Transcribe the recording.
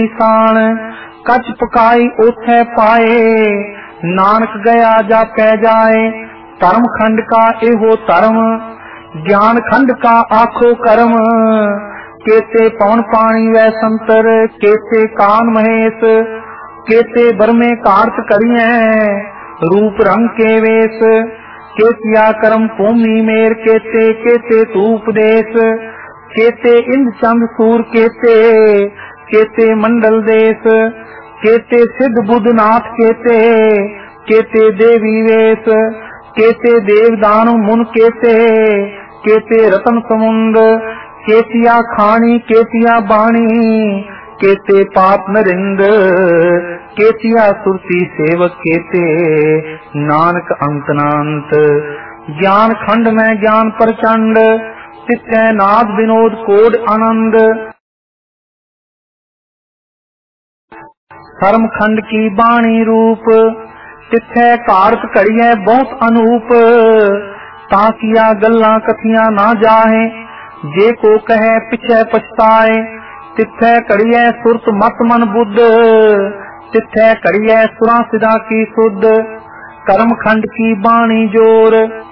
निशान कच पकाई ओथे पाए, नानक गया जापै जाए। धर्म खंड का एहो धर्म, ज्ञान खंड का आखो कर्म। केते पवन पानी वै संतर, केते कान महेश, केते बरमे कार्त करिए, रूप रंग के वेश। केतिया कर्म भूमि मेर, केते केते तू उपदेश। केते इंद्र चंद सूर, केते केते मंडल देश। केते सिद्ध बुद्ध नाथ, केते केते देवी वेश। केते देव दानु मुन, केते केते रतन समुंद। केतिया खानी केतिया बाणी, केते पाप नरिंद। केतिया सुरती सेवक, केते नानक अंतनांत। ज्ञान खंड में ज्ञान प्रचंड, तिथै नाद विनोद कोड आनंद। धर्म खंड की बाणी रूप, तिथै कारत करिए बहुत अनूप। ताकिया गल्ला कथियां ना जाहे, जे को कहे पिछे पछताए। तिथै करिए सुरत मत मन बुद्ध, तिथै करिए सुरा सिदा की सुध। कर्म खंड की बाणी जोर,